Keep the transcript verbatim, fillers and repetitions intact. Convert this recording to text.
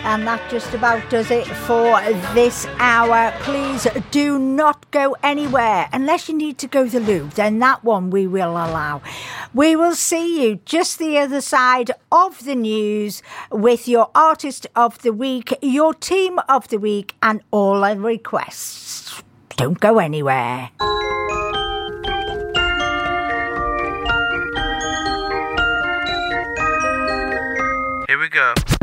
And that just about does it for this hour. Please do not go anywhere unless you need to go to the loo. Then that one we will allow. We will see you just the other side of the news with your artist of the week, your team of the week, and all our requests. Don't go anywhere. Here we go.